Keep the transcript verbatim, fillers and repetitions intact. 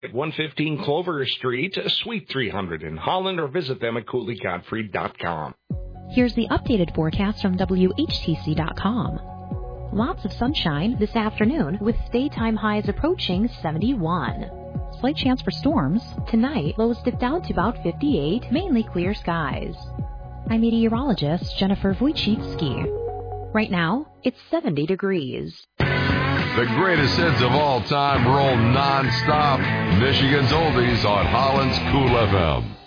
at one fifteen Clover Street, Suite three hundred in Holland, or visit them at Cooley Gottfried dot com. Here's the updated forecast from W H T C dot com. Lots of sunshine this afternoon with daytime highs approaching seventy-one. Slight chance for storms. Tonight, lows dip down to about fifty-eight, mainly clear skies. I'm meteorologist Jennifer Wojcicki. Right now, it's seventy degrees. The greatest hits of all time roll non-stop. Michigan's Oldies on Holland's Cool F M.